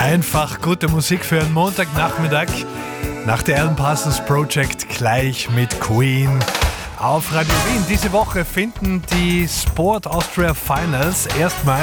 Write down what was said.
Einfach gute Musik für einen Montagnachmittag. Nach der Alan Parsons Project gleich mit Queen. Auf Radio Wien diese Woche finden die Sport Austria Finals erstmals